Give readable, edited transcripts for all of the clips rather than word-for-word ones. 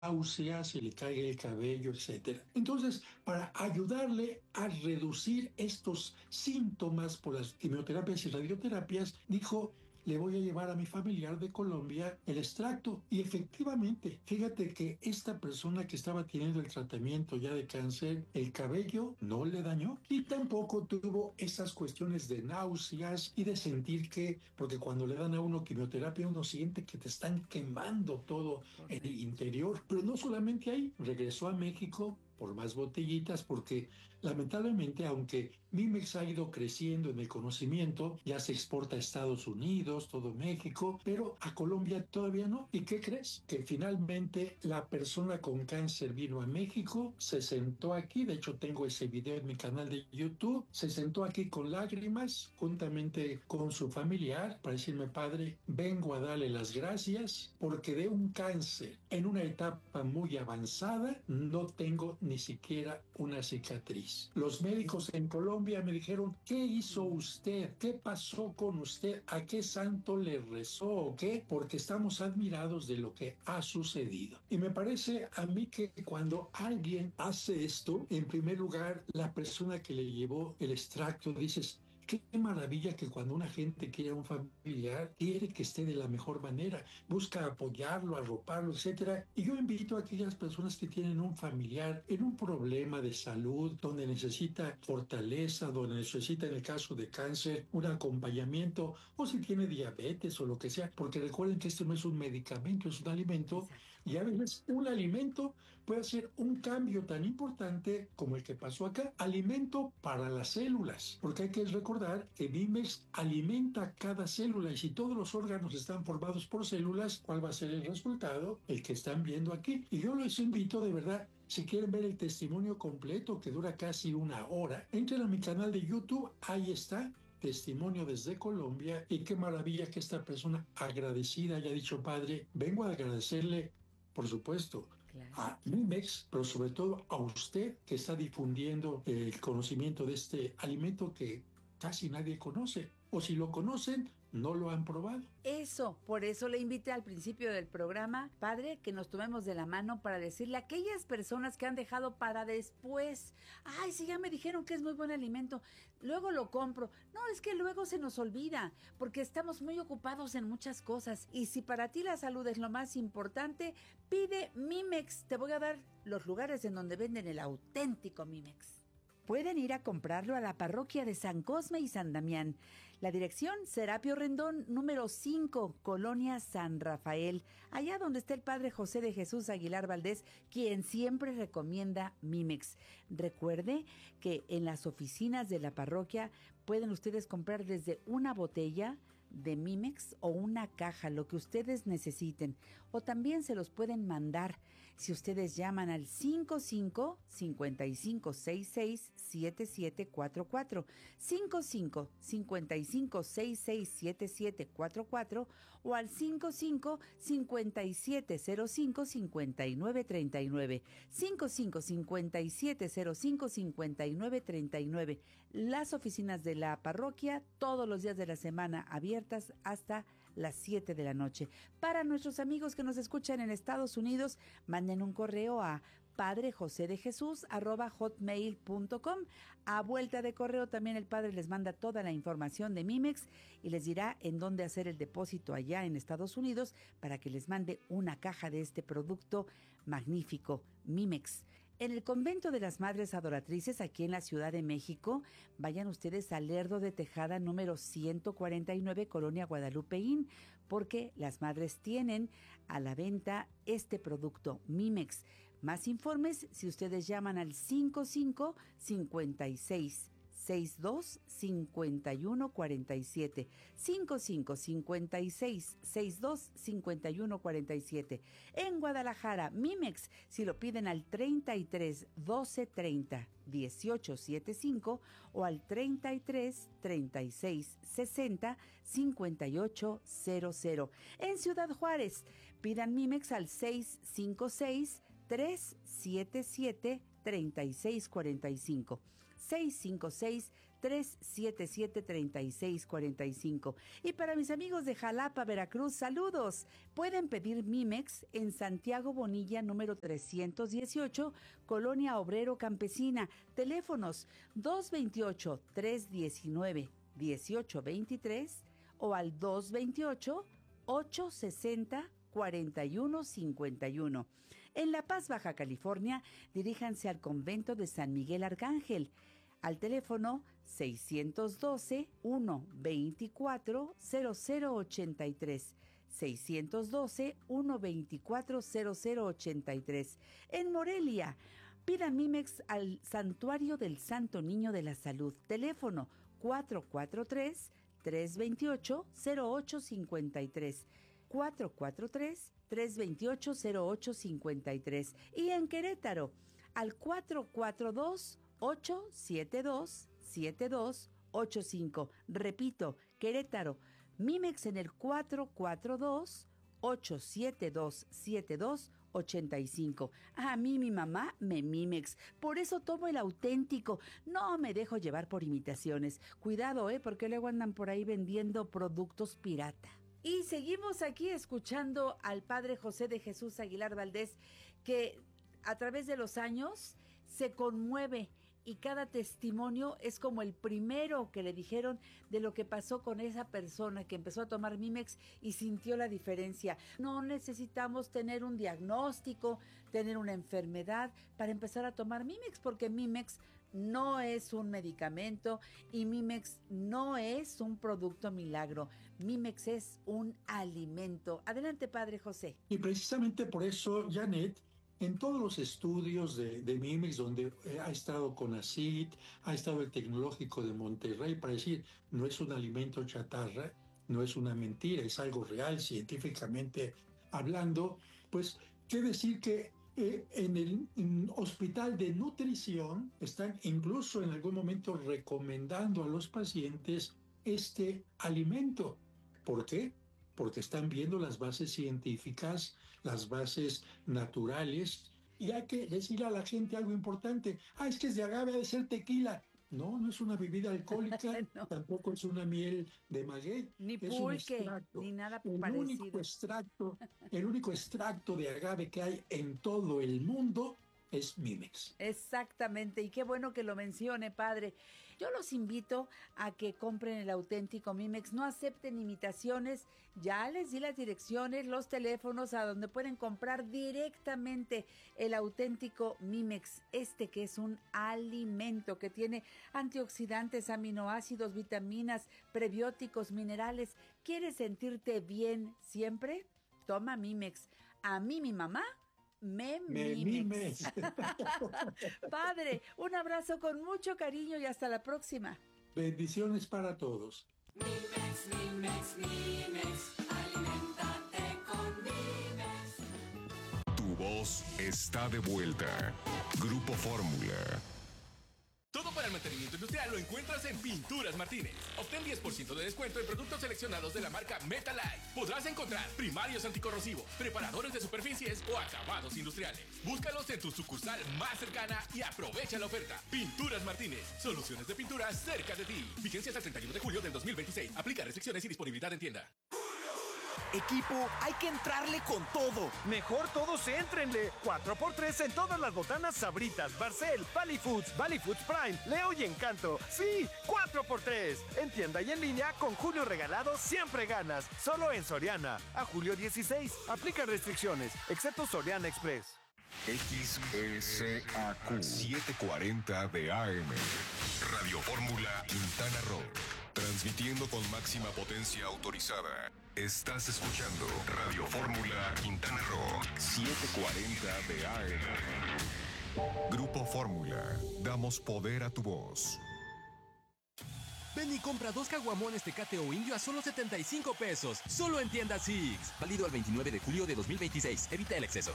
náuseas, se le cae el cabello, etcétera. Entonces, para ayudarle a reducir estos síntomas por las quimioterapias y radioterapias, dijo, le voy a llevar a mi familiar de Colombia el extracto. Y efectivamente, fíjate que esta persona que estaba teniendo el tratamiento ya de cáncer, el cabello no le dañó y tampoco tuvo esas cuestiones de náuseas y de sentir que, porque cuando le dan a uno quimioterapia, uno siente que te están quemando todo en el Correcto. interior. Pero no solamente ahí, regresó a México por más botellitas, porque lamentablemente, aunque Mimex ha ido creciendo en el conocimiento, ya se exporta a Estados Unidos, todo México, pero a Colombia todavía no. ¿Y qué crees? Que finalmente la persona con cáncer vino a México, se sentó aquí, de hecho tengo ese video en mi canal de YouTube, se sentó aquí con lágrimas, juntamente con su familiar, para decirme, padre, vengo a darle las gracias porque de un cáncer en una etapa muy avanzada no tengo ni siquiera una cicatriz. Los médicos en Colombia me dijeron, ¿qué hizo usted? ¿Qué pasó con usted? ¿A qué santo le rezó o qué? Porque estamos admirados de lo que ha sucedido. Y me parece a mí que cuando alguien hace esto, en primer lugar, la persona que le llevó el extracto, dices, qué maravilla que cuando una gente quiere a un familiar, quiere que esté de la mejor manera, busca apoyarlo, arroparlo, etcétera. Y yo invito a aquellas personas que tienen un familiar en un problema de salud, donde necesita fortaleza, donde necesita, en el caso de cáncer, un acompañamiento, o si tiene diabetes o lo que sea, porque recuerden que esto no es un medicamento, es un alimento, Exacto. y a veces un alimento puede hacer un cambio tan importante como el que pasó acá. Alimento para las células, porque hay que recordar que Bimex alimenta cada célula y si todos los órganos están formados por células, ¿cuál va a ser el resultado? El que están viendo aquí. Y yo les invito de verdad, si quieren ver el testimonio completo que dura casi una hora, entren a mi canal de YouTube, ahí está. Testimonio desde Colombia y qué maravilla que esta persona agradecida haya dicho, padre, vengo a agradecerle, por supuesto, Claro. a Mimex, pero sobre todo a usted que está difundiendo el conocimiento de este alimento que casi nadie conoce. O si lo conocen, no lo han probado. Eso, por eso le invité al principio del programa, padre, que nos tomemos de la mano para decirle a aquellas personas que han dejado para después, ay, sí, ya me dijeron que es muy buen alimento, luego lo compro. No, es que luego se nos olvida, porque estamos muy ocupados en muchas cosas. Y si para ti la salud es lo más importante, pide Mimex. Te voy a dar los lugares en donde venden el auténtico Mimex. Pueden ir a comprarlo a la parroquia de San Cosme y San Damián. La dirección, Serapio Rendón, número 5, Colonia San Rafael, allá donde está el Padre José de Jesús Aguilar Valdés, quien siempre recomienda Mimex. Recuerde que en las oficinas de la parroquia pueden ustedes comprar desde una botella de Mimex o una caja, lo que ustedes necesiten. O también se los pueden mandar si ustedes llaman al 55-5566-7744, 55-5566-7744 o al 55-5705-5939, 55-5705-5939. Las oficinas de la parroquia todos los días de la semana abiertas hasta las 7 de la noche. Para nuestros amigos que nos escuchan en Estados Unidos, manden un correo a padrejosedejesus@hotmail.com. A vuelta de correo también el padre les manda toda la información de Mimex y les dirá en dónde hacer el depósito allá en Estados Unidos para que les mande una caja de este producto magnífico, Mimex. En el convento de las Madres Adoratrices, aquí en la Ciudad de México, vayan ustedes al Lerdo de Tejada número 149, Colonia Guadalupeín, porque las madres tienen a la venta este producto, Mimex. Más informes si ustedes llaman al 55-56-62-5147, 55-56-62-5147. En Guadalajara, Mimex, si lo piden al 33 12 30 18 75 o al 33 36 60 58 00. En Ciudad Juárez, pidan Mimex al 656 377 3645, 656-377-3645. Y para mis amigos de Jalapa, Veracruz, saludos. Pueden pedir Mimex en Santiago Bonilla, número 318, Colonia Obrero Campesina. Teléfonos 228-319-1823 o al 228-860-4151. En La Paz, Baja California, diríjanse al convento de San Miguel Arcángel, al teléfono 612-124-0083, 612-124-0083. En Morelia, pidan Mimex al Santuario del Santo Niño de la Salud, teléfono 443-328-0853, 443-328-0853. Y en Querétaro, al 442-872-7285. Repito, Querétaro, Mimex en el 442-872-7285. A mí mi mamá me Mimex, por eso tomo el auténtico. No me dejo llevar por imitaciones. Cuidado, porque luego andan por ahí vendiendo productos pirata. Y seguimos aquí escuchando al padre José de Jesús Aguilar Valdés, que a través de los años se conmueve y cada testimonio es como el primero que le dijeron de lo que pasó con esa persona que empezó a tomar Mimex y sintió la diferencia. No necesitamos tener un diagnóstico, tener una enfermedad para empezar a tomar Mimex, porque Mimex no es un medicamento y Mimex no es un producto milagro. Mimex es un alimento. Adelante, padre José. Y precisamente por eso, Janet, en todos los estudios de Mimex, donde ha estado CONACYT, ha estado el Tecnológico de Monterrey, para decir, no es un alimento chatarra, no es una mentira, es algo real, científicamente hablando, pues, ¿qué decir que en el hospital de nutrición están incluso en algún momento recomendando a los pacientes este alimento? ¿Por qué? Porque están viendo las bases científicas, las bases naturales, y hay que decirle a la gente algo importante. Es que es de agave, ha de ser tequila. No, no es una bebida alcohólica, no. Tampoco es una miel de maguey. Ni es pulque, ni nada parecido. El único extracto de agave que hay en todo el mundo es Mimex. Exactamente, y qué bueno que lo mencione, padre. Yo los invito a que compren el auténtico Mimex, no acepten imitaciones. Ya les di las direcciones, los teléfonos a donde pueden comprar directamente el auténtico Mimex, que es un alimento que tiene antioxidantes, aminoácidos, vitaminas, prebióticos, minerales. ¿Quieres sentirte bien siempre? Toma Mimex. A mí mi mamá me Mimex. Padre, un abrazo con mucho cariño y hasta la próxima. Bendiciones para todos. Mimex, Mimex, Mimex, aliméntate con Mimex. Tu voz está de vuelta. Grupo Fórmula. Todo para el mantenimiento industrial lo encuentras en Pinturas Martínez. Obtén 10% de descuento en productos seleccionados de la marca Metalite. Podrás encontrar primarios anticorrosivos, preparadores de superficies o acabados industriales. Búscalos en tu sucursal más cercana y aprovecha la oferta. Pinturas Martínez, soluciones de pintura cerca de ti. Vigencia hasta el 31 de julio del 2026. Aplica restricciones y disponibilidad en tienda. Equipo, hay que entrarle con todo. Mejor todos éntrenle. 4x3 en todas las botanas Sabritas, Barcel, Valley Foods Prime, Leo y Encanto. Sí, 4x3. En tienda y en línea, con Julio Regalado siempre ganas. Solo en Soriana. A julio 16. Aplica restricciones, excepto Soriana Express. XSAQ 740 de AM. Radio Fórmula Quintana Roo. Transmitiendo con máxima potencia autorizada. Estás escuchando Radio Fórmula Quintana Roo 740 de AM. Grupo Fórmula. Damos poder a tu voz. Ven y compra 2 caguamones Tecate o Indio a solo 75 pesos. Solo en tienda Six. Válido al 29 de julio de 2026. Evita el exceso.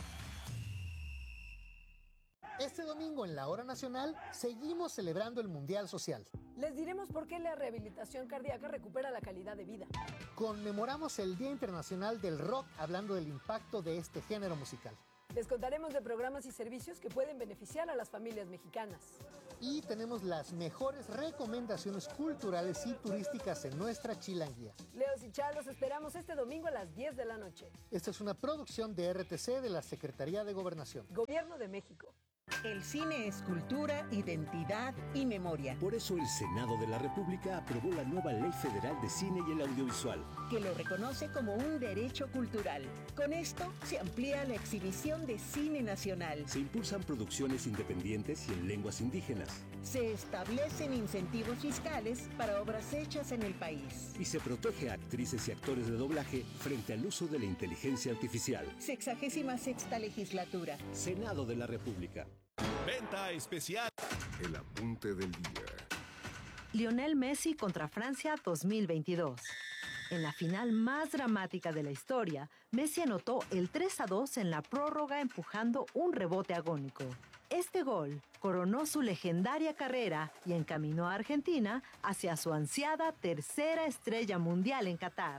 Este domingo en la Hora Nacional seguimos celebrando el Mundial Social. Les diremos por qué la rehabilitación cardíaca recupera la calidad de vida. Conmemoramos el Día Internacional del Rock hablando del impacto de este género musical. Les contaremos de programas y servicios que pueden beneficiar a las familias mexicanas. Y tenemos las mejores recomendaciones culturales y turísticas en nuestra Chilanguía. Leos y Char, los esperamos este domingo a las 10 de la noche. Esta es una producción de RTC de la Secretaría de Gobernación. Gobierno de México. El cine es cultura, identidad y memoria. Por eso el Senado de la República aprobó la nueva Ley Federal de Cine y el Audiovisual, que lo reconoce como un derecho cultural. Con esto se amplía la exhibición de cine nacional. Se impulsan producciones independientes y en lenguas indígenas. Se establecen incentivos fiscales para obras hechas en el país. Y se protege a actrices y actores de doblaje frente al uso de la inteligencia artificial. 66ª legislatura. Senado de la República. Venta especial. El apunte del día. Lionel Messi contra Francia 2022. En la final más dramática de la historia, Messi anotó el 3-2 en la prórroga empujando un rebote agónico. Este gol coronó su legendaria carrera y encaminó a Argentina hacia su ansiada tercera estrella mundial en Qatar.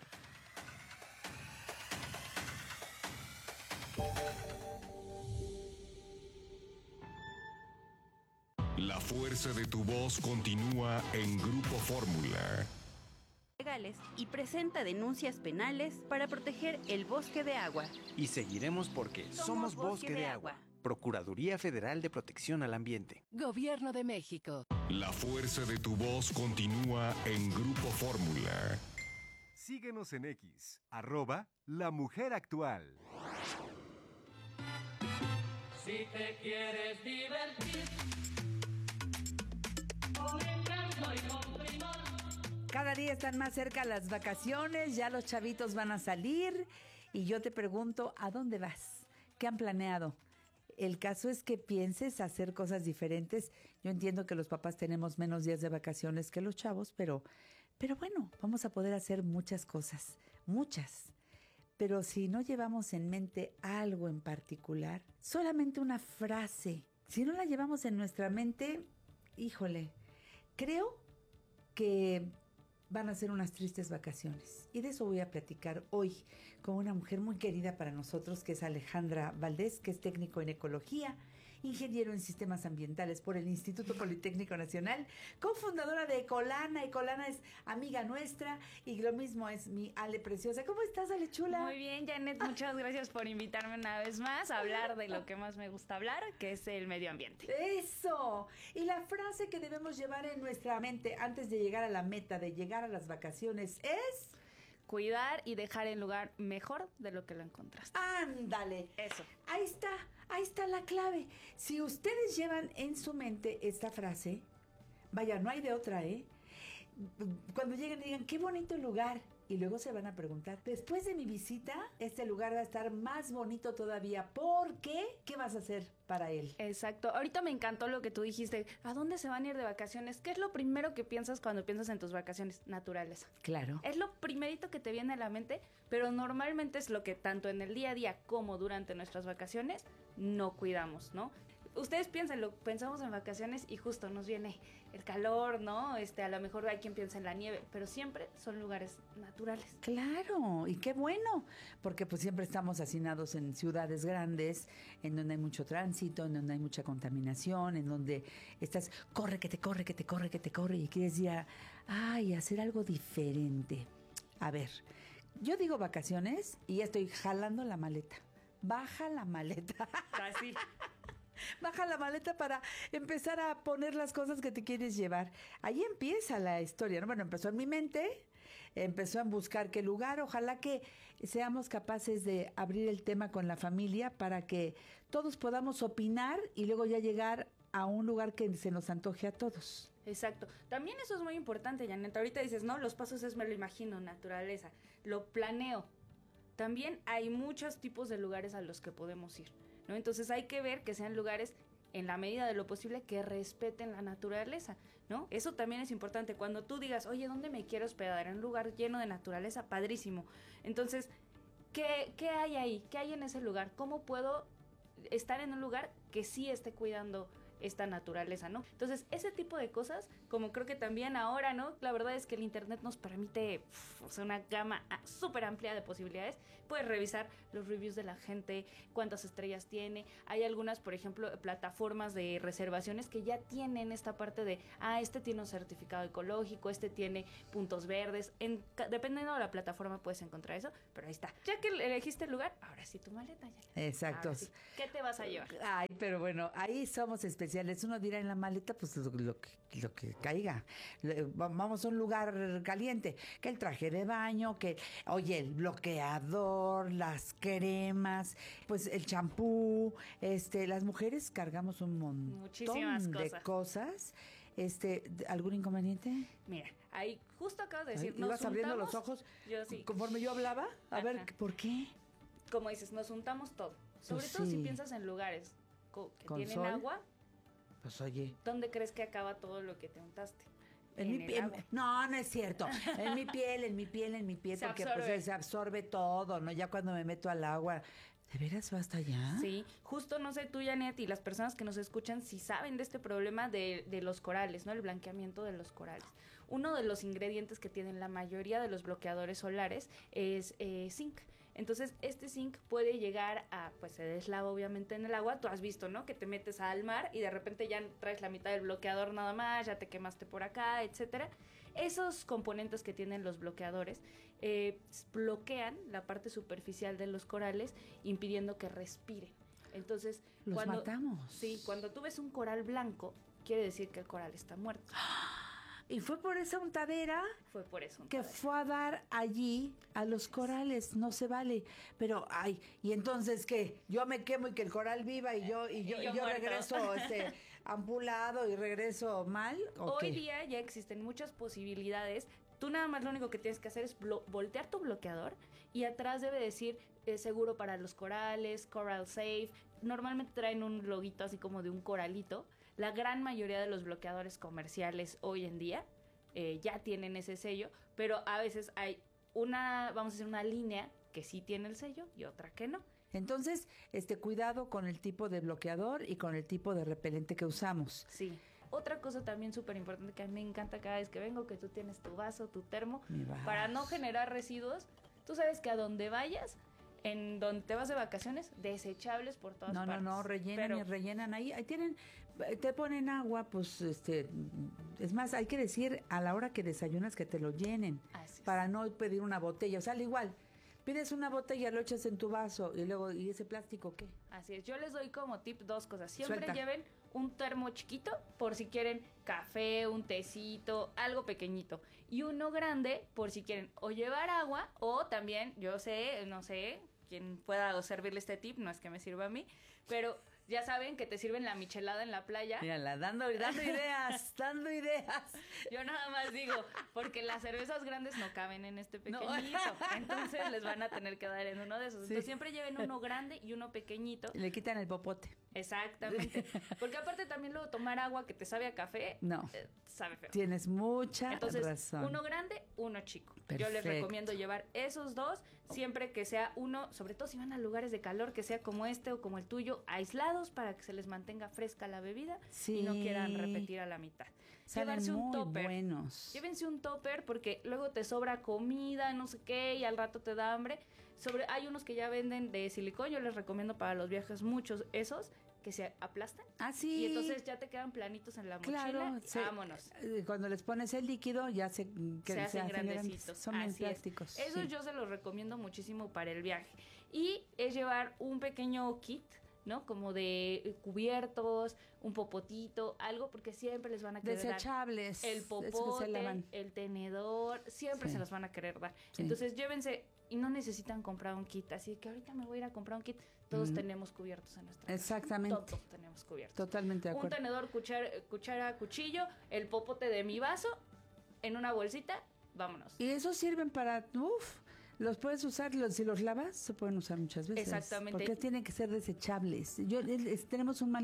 La fuerza de tu voz continúa en Grupo Fórmula. Legales y presenta denuncias penales para proteger el bosque de agua. Y seguiremos porque somos Bosque de Agua. Procuraduría Federal de Protección al Ambiente. Gobierno de México. La fuerza de tu voz continúa en Grupo Fórmula. Síguenos en X, @lamujeractual. Si te quieres divertir, con Encanto y con Primor. Cada día están más cerca las vacaciones, ya los chavitos van a salir y yo te pregunto, ¿a dónde vas? ¿Qué han planeado? El caso es que pienses hacer cosas diferentes. Yo entiendo que los papás tenemos menos días de vacaciones que los chavos, pero bueno, vamos a poder hacer muchas cosas, muchas. Pero si no llevamos en mente algo en particular, solamente una frase, si no la llevamos en nuestra mente, híjole, creo que van a ser unas tristes vacaciones. Y de eso voy a platicar hoy con una mujer muy querida para nosotros, que es Alejandra Valdés, que es técnico en ecología, ingeniero en sistemas ambientales por el Instituto Politécnico Nacional, cofundadora de Ecolana. Ecolana es amiga nuestra y lo mismo es mi Ale preciosa. ¿Cómo estás, Ale chula? Muy bien, Janet, muchas gracias por invitarme una vez más a hablar de lo que más me gusta hablar, que es el medio ambiente. ¡Eso! Y la frase que debemos llevar en nuestra mente antes de llegar a la meta, de llegar a las vacaciones, es... cuidar y dejar el lugar mejor de lo que lo encontraste. ¡Ándale! Eso. Ahí está la clave. Si ustedes llevan en su mente esta frase, vaya, no hay de otra, ¿eh? Cuando lleguen digan, qué bonito lugar. Y luego se van a preguntar, después de mi visita, este lugar va a estar más bonito todavía. ¿Por qué? ¿Qué vas a hacer para él? Exacto. Ahorita me encantó lo que tú dijiste. ¿A dónde se van a ir de vacaciones? ¿Qué es lo primero que piensas cuando piensas en tus vacaciones? Naturaleza. Claro. Es lo primerito que te viene a la mente, pero normalmente es lo que tanto en el día a día como durante nuestras vacaciones no cuidamos, ¿no? Ustedes piénsenlo, pensamos en vacaciones y justo nos viene el calor, ¿no? A lo mejor hay quien piensa en la nieve, pero siempre son lugares naturales. Claro, y qué bueno, porque pues siempre estamos hacinados en ciudades grandes, en donde hay mucho tránsito, en donde hay mucha contaminación, en donde estás, corre, que te corre, que te corre, que te corre, y quieres ir a hacer algo diferente. A ver, yo digo vacaciones y ya estoy jalando la maleta. Baja la maleta. Así. Baja la maleta para empezar a poner las cosas que te quieres llevar. Ahí empieza la historia, ¿no? Bueno, empezó en mi mente, empezó en buscar qué lugar. Ojalá que seamos capaces de abrir el tema con la familia para que todos podamos opinar y luego ya llegar a un lugar que se nos antoje a todos. Exacto. También eso es muy importante, Janet. Ahorita dices, no, los pasos me lo imagino, naturaleza. Lo planeo. También hay muchos tipos de lugares a los que podemos ir, ¿no? Entonces hay que ver que sean lugares, en la medida de lo posible, que respeten la naturaleza, ¿no? Eso también es importante. Cuando tú digas, oye, ¿dónde me quiero hospedar? En un lugar lleno de naturaleza, padrísimo. Entonces, ¿qué hay ahí? ¿Qué hay en ese lugar? ¿Cómo puedo estar en un lugar que sí esté cuidando esta naturaleza, ¿no? Entonces, ese tipo de cosas, como creo que también ahora, ¿no? La verdad es que el internet nos permite una gama súper amplia de posibilidades. Puedes revisar los reviews de la gente, cuántas estrellas tiene. Hay algunas, por ejemplo, plataformas de reservaciones que ya tienen esta parte de, este tiene un certificado ecológico, este tiene puntos verdes. Dependiendo de la plataforma puedes encontrar eso, pero ahí está. Ya que elegiste el lugar, ahora sí tu maleta. Exacto. Sí. ¿Qué te vas a llevar? Ay, pero bueno, ahí somos especiales. Uno dirá en la maleta, pues lo que caiga. Vamos a un lugar caliente. Que el traje de baño, oye, el bloqueador, las cremas, pues el champú. Las mujeres cargamos un montón de cosas. ¿Algún inconveniente? Mira, ahí justo acabas de decir, ¿ibas abriendo los ojos? Yo sí. Conforme yo hablaba, a ver, ¿por qué? Como dices, nos untamos todo. Sobre todo si piensas en lugares que tienen sol, agua. Pues oye. ¿Dónde crees que acaba todo lo que te untaste? En mi piel. No es cierto. En mi piel, porque pues se absorbe todo, ¿no? Ya cuando me meto al agua. ¿De veras va hasta allá? Sí, justo no sé tú, Janet, y las personas que nos escuchan si saben de este problema de los corales, ¿no? El blanqueamiento de los corales. Uno de los ingredientes que tienen la mayoría de los bloqueadores solares es zinc. Entonces, este zinc puede llegar a, pues se deslava obviamente en el agua. Tú has visto, ¿no? Que te metes al mar y de repente ya traes la mitad del bloqueador nada más, ya te quemaste por acá, etcétera. Esos componentes que tienen los bloqueadores bloquean la parte superficial de los corales, impidiendo que respiren. Entonces, los matamos. Sí, cuando tú ves un coral blanco, quiere decir que el coral está muerto. ¿Y fue por esa untadera? Fue por eso. Que fue a dar allí a los corales, no se vale. Pero, ¿y entonces qué? Yo me quemo y que el coral viva y yo regreso ampulado y regreso mal. Hoy día ya existen muchas posibilidades. Tú nada más lo único que tienes que hacer es voltear tu bloqueador y atrás debe decir seguro para los corales, Coral Safe. Normalmente traen un loguito así como de un coralito. La gran mayoría de los bloqueadores comerciales hoy en día ya tienen ese sello, pero a veces hay vamos a decir una línea que sí tiene el sello y otra que no. Entonces, cuidado con el tipo de bloqueador y con el tipo de repelente que usamos. Sí. Otra cosa también súper importante que a mí me encanta cada vez que vengo, que tú tienes tu vaso, tu termo, para no generar residuos. Tú sabes que a donde vayas, en donde te vas de vacaciones, desechables por todas partes. No, rellenan ahí tienen, te ponen agua, pues, es más, hay que decir a la hora que desayunas que te lo llenen, para no pedir una botella, o sea, al igual, pides una botella, lo echas en tu vaso, y luego, ¿y ese plástico qué? Así es, yo les doy como tip 2 cosas, siempre lleven un termo chiquito, por si quieren café, un tecito, algo pequeñito, y uno grande, por si quieren o llevar agua, o también, no sé, quien pueda servirle este tip, no es que me sirva a mí, pero ya saben que te sirven la michelada en la playa. Mírala, dando ideas, dando ideas. Yo nada más digo, porque las cervezas grandes no caben en este pequeñito, entonces les van a tener que dar en uno de esos. Entonces siempre lleven uno grande y uno pequeñito. Le quitan el popote. Exactamente, porque aparte también luego tomar agua que te sabe a café, sabe feo. Tienes mucha razón. Entonces, uno grande, uno chico. Perfecto. Yo les recomiendo llevar esos dos, siempre que sea uno, sobre todo si van a lugares de calor, que sea como este o como el tuyo, aislados para que se les mantenga fresca la bebida y no quieran repetir a la mitad. Llevarse un topper. Buenos. Llévense un topper porque luego te sobra comida, no sé qué, y al rato te da hambre. Hay unos que ya venden de silicón, yo les recomiendo para los viajes muchos esos, que se aplastan. Sí. Y entonces ya te quedan planitos en la mochila. Vámonos. Cuando les pones el líquido ya se hacen grandecitos. Son bien plásticos. Esos yo se los recomiendo muchísimo para el viaje. Y es llevar un pequeño kit, ¿no? Como de cubiertos, un popotito, algo, porque siempre les van a querer desechables, dar el popote, el tenedor, siempre se los van a querer dar. Entonces llévense, y no necesitan comprar un kit, así que ahorita me voy a ir a comprar un kit. Todos tenemos cubiertos en nuestra casa. Exactamente. Todos tenemos cubiertos. Totalmente de acuerdo. Un tenedor, cuchara, cuchillo, el popote de mi vaso, en una bolsita, vámonos. Y esos sirven para, los puedes usar, si los lavas, se pueden usar muchas veces. Exactamente. Porque tienen que ser desechables. Tenemos un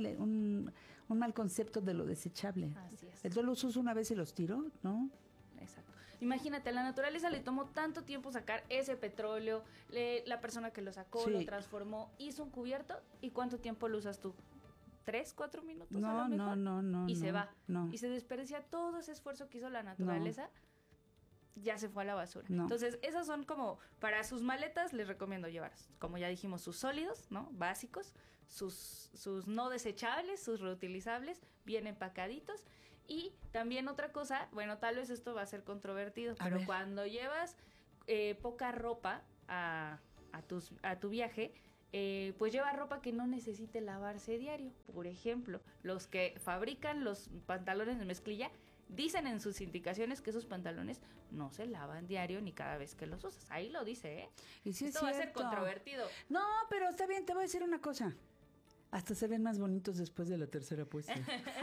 mal concepto de lo desechable. Así es. Yo los uso una vez y los tiro, ¿no? Exacto. Imagínate, a la naturaleza le tomó tanto tiempo sacar ese petróleo, la persona que lo sacó, lo transformó, hizo un cubierto, ¿y cuánto tiempo lo usas tú? 3, 4 minutos No, a lo mejor, no, y se va. no. Y se desperdicia todo ese esfuerzo que hizo la naturaleza, ya se fue a la basura. Entonces, esas son como, para sus maletas les recomiendo llevar, como ya dijimos, sus sólidos, ¿no? Básicos, sus no desechables, sus reutilizables, bien empacaditos. Y también otra cosa, bueno, tal vez esto va a ser controvertido, pero cuando llevas poca ropa a tu viaje, pues lleva ropa que no necesite lavarse diario. Por ejemplo, los que fabrican los pantalones de mezclilla dicen en sus indicaciones que esos pantalones no se lavan diario ni cada vez que los usas. Ahí lo dice, ¿eh? Y sí, esto va a ser controvertido. No, pero está bien, te voy a decir una cosa. Hasta se ven más bonitos después de la tercera puesta.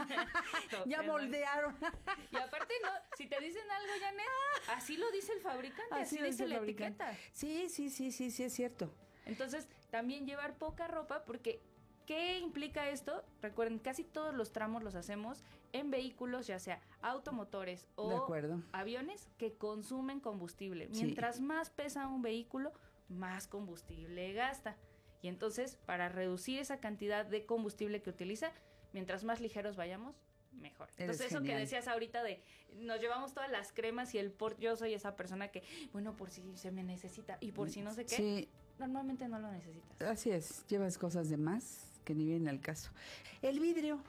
Ya moldearon. Y aparte, no, si te dicen algo, Janet, así lo dice el fabricante, así dice la etiqueta. Sí, es cierto. Entonces, también llevar poca ropa, porque ¿qué implica esto? Recuerden, casi todos los tramos los hacemos en vehículos, ya sea automotores o aviones que consumen combustible. Mientras más pesa un vehículo, más combustible gasta. Y entonces, para reducir esa cantidad de combustible que utiliza, mientras más ligeros vayamos, mejor. Entonces, eso que decías ahorita de nos llevamos todas las cremas y yo soy esa persona que, bueno, por si se me necesita y por si no sé qué, normalmente no lo necesitas. Así es, llevas cosas de más que ni viene al caso. El vidrio.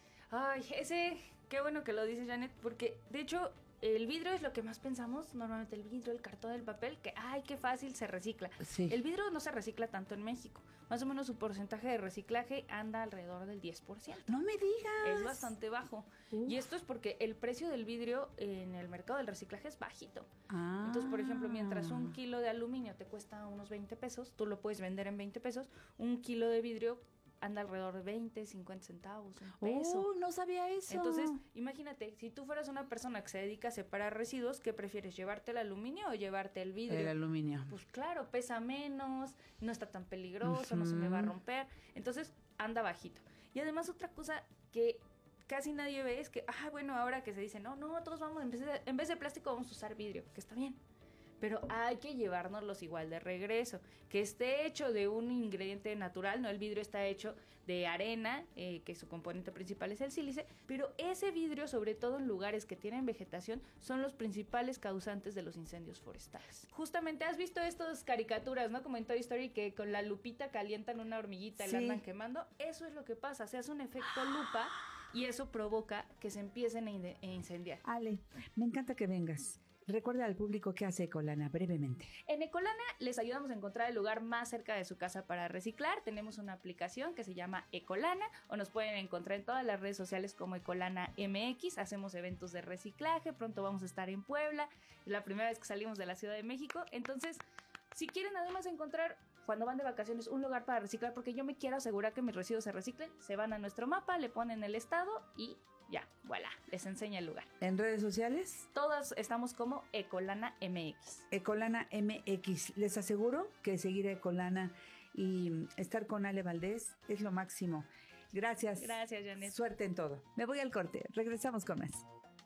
Ay, qué bueno que lo dices, Janet, porque de hecho el vidrio es lo que más pensamos, normalmente el vidrio, el cartón, el papel, que ay, qué fácil se recicla. Sí. El vidrio no se recicla tanto en México. Más o menos su porcentaje de reciclaje anda alrededor del 10%. ¡No me digas! Es bastante bajo. Y esto es porque el precio del vidrio en el mercado del reciclaje es bajito. Entonces, por ejemplo, mientras un kilo de aluminio te cuesta unos 20 pesos, tú lo puedes vender en 20 pesos, un kilo de vidrio anda alrededor de 20, 50 centavos, un peso. No sabía eso. Entonces, imagínate, si tú fueras una persona que se dedica a separar residuos, ¿qué prefieres? ¿Llevarte el aluminio o llevarte el vidrio? El aluminio. Pues claro, pesa menos, no está tan peligroso, no se me va a romper. Entonces, anda bajito. Y además, otra cosa que casi nadie ve es que, bueno, ahora que se dice, no, todos vamos, en vez de plástico vamos a usar vidrio, que está bien. Pero hay que llevárnoslos igual de regreso, que esté hecho de un ingrediente natural, no, el vidrio está hecho de arena, que su componente principal es el sílice, pero ese vidrio, sobre todo en lugares que tienen vegetación, son los principales causantes de los incendios forestales. Justamente has visto estas caricaturas, ¿no? Como en Toy Story, que con la lupita calientan una hormiguita y la andan quemando. Eso es lo que pasa, se hace un efecto lupa y eso provoca que se empiecen a incendiar. Ale, me encanta que vengas. Recuerda al público qué hace Ecolana brevemente. En Ecolana les ayudamos a encontrar el lugar más cerca de su casa para reciclar. Tenemos una aplicación que se llama Ecolana o nos pueden encontrar en todas las redes sociales como Ecolana MX. Hacemos eventos de reciclaje, pronto vamos a estar en Puebla. Es la primera vez que salimos de la Ciudad de México. Entonces, si quieren además encontrar cuando van de vacaciones un lugar para reciclar, porque yo me quiero asegurar que mis residuos se reciclen, se van a nuestro mapa, le ponen el estado y ya, voilà, les enseña el lugar. ¿En redes sociales? Todas estamos como Ecolana MX. Ecolana MX. Les aseguro que seguir a Ecolana y estar con Ale Valdés es lo máximo. Gracias. Gracias, Janet. Suerte en todo. Me voy al corte. Regresamos con más.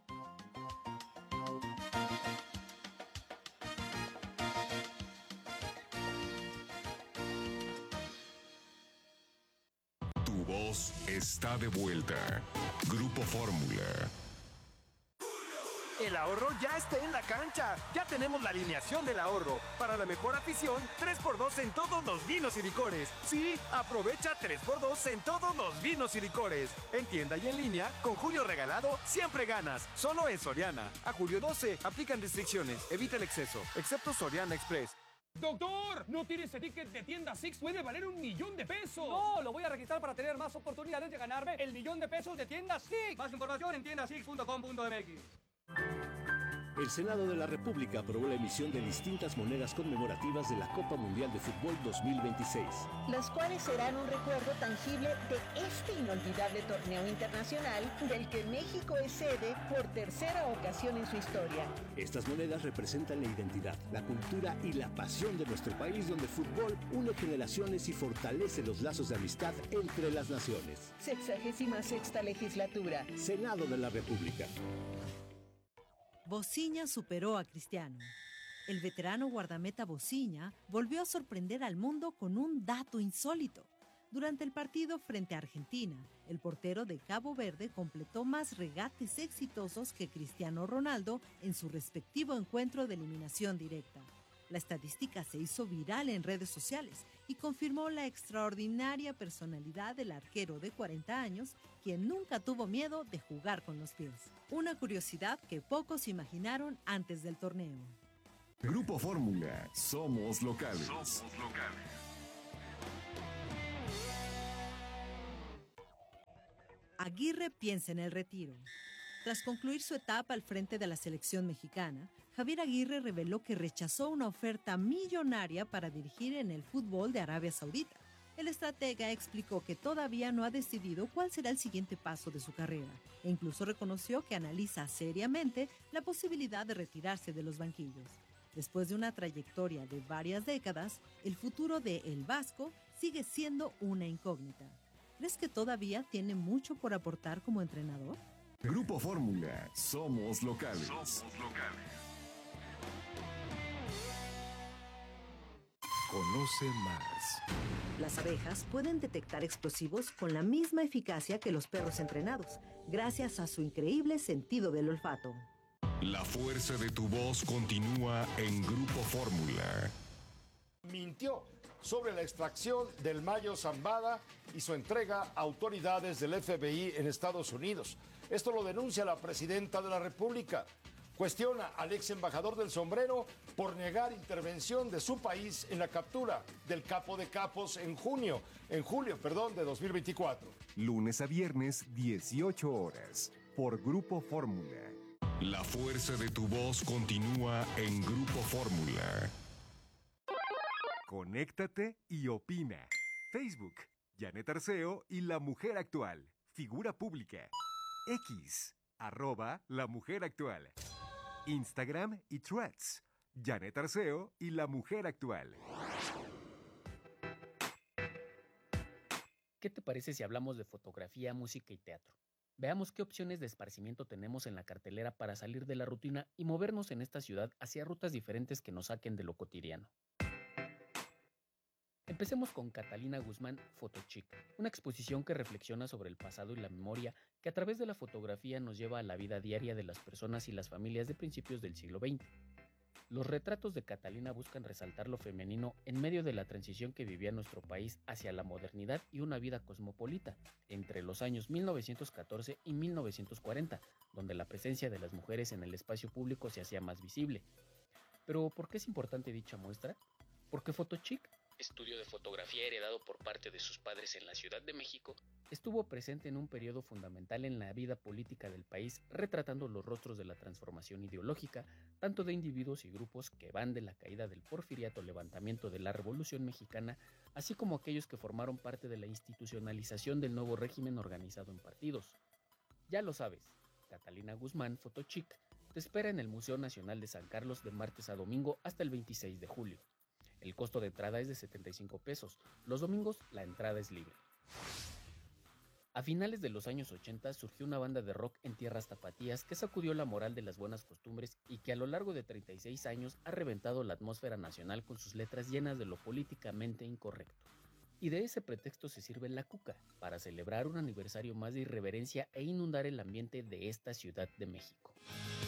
Tu voz está de vuelta. Grupo Fórmula. El ahorro ya está en la cancha. Ya tenemos la alineación del ahorro. Para la mejor afición, 3x2 en todos los vinos y licores. Sí, aprovecha 3x2 en todos los vinos y licores. En tienda y en línea, con Julio Regalado, siempre ganas. Solo en Soriana. A julio 12, aplican restricciones. Evita el exceso, excepto Soriana Express. ¡Doctor! ¿No tiene ese ticket de tienda Six? ¡Puede valer $1,000,000! No, lo voy a registrar para tener más oportunidades de ganarme el $1,000,000 de tienda Six. Más información en tiendasix.com.mx. El Senado de la República aprobó la emisión de distintas monedas conmemorativas de la Copa Mundial de Fútbol 2026. Las cuales serán un recuerdo tangible de este inolvidable torneo internacional del que México es sede por tercera ocasión en su historia. Estas monedas representan la identidad, la cultura y la pasión de nuestro país, donde el fútbol une generaciones y fortalece los lazos de amistad entre las naciones. 66ª legislatura. Senado de la República. Bociña superó a Cristiano. El veterano guardameta Bociña volvió a sorprender al mundo con un dato insólito. Durante el partido frente a Argentina, el portero de Cabo Verde completó más regates exitosos que Cristiano Ronaldo en su respectivo encuentro de eliminación directa. La estadística se hizo viral en redes sociales y confirmó la extraordinaria personalidad del arquero de 40 años, quien nunca tuvo miedo de jugar con los pies. Una curiosidad que pocos imaginaron antes del torneo. Grupo Fórmula, somos locales. Somos locales. Aguirre piensa en el retiro. Tras concluir su etapa al frente de la selección mexicana, Javier Aguirre reveló que rechazó una oferta millonaria para dirigir en el fútbol de Arabia Saudita. El estratega explicó que todavía no ha decidido cuál será el siguiente paso de su carrera e incluso reconoció que analiza seriamente la posibilidad de retirarse de los banquillos. Después de una trayectoria de varias décadas, el futuro de El Vasco sigue siendo una incógnita. ¿Crees que todavía tiene mucho por aportar como entrenador? Grupo Fórmula, somos locales. Somos locales. Conoce más. Las abejas pueden detectar explosivos con la misma eficacia que los perros entrenados, gracias a su increíble sentido del olfato. La fuerza de tu voz continúa en Grupo Fórmula. Mintió sobre la extracción del mayo zambada y su entrega a autoridades del FBI en Estados Unidos. Esto lo denuncia la presidenta de la República. Cuestiona al ex embajador del sombrero por negar intervención de su país en la captura del capo de capos en julio de 2024. Lunes a viernes, 18 horas, por Grupo Fórmula. La fuerza de tu voz continúa en Grupo Fórmula. Conéctate y opina. Facebook, Janet Arceo y La Mujer Actual. Figura pública. X, @La Mujer Actual. Instagram y Threads, Janet Arceo y La Mujer Actual. ¿Qué te parece si hablamos de fotografía, música y teatro? Veamos qué opciones de esparcimiento tenemos en la cartelera para salir de la rutina y movernos en esta ciudad hacia rutas diferentes que nos saquen de lo cotidiano. Empecemos con Catalina Guzmán, Fotochic, una exposición que reflexiona sobre el pasado y la memoria que a través de la fotografía nos lleva a la vida diaria de las personas y las familias de principios del siglo XX. Los retratos de Catalina buscan resaltar lo femenino en medio de la transición que vivía nuestro país hacia la modernidad y una vida cosmopolita, entre los años 1914 y 1940, donde la presencia de las mujeres en el espacio público se hacía más visible. Pero, ¿por qué es importante dicha muestra? Porque Fotochic, estudio de fotografía heredado por parte de sus padres en la Ciudad de México, estuvo presente en un periodo fundamental en la vida política del país, retratando los rostros de la transformación ideológica, tanto de individuos y grupos que van de la caída del porfiriato al levantamiento de la Revolución Mexicana, así como aquellos que formaron parte de la institucionalización del nuevo régimen organizado en partidos. Ya lo sabes, Catalina Guzmán, Fotochic, te espera en el Museo Nacional de San Carlos de martes a domingo hasta el 26 de julio. El costo de entrada es de 75 pesos. Los domingos la entrada es libre. A finales de los años 80 surgió una banda de rock en tierras tapatías que sacudió la moral de las buenas costumbres y que a lo largo de 36 años ha reventado la atmósfera nacional con sus letras llenas de lo políticamente incorrecto. Y de ese pretexto se sirve la cuca, para celebrar un aniversario más de irreverencia e inundar el ambiente de esta Ciudad de México.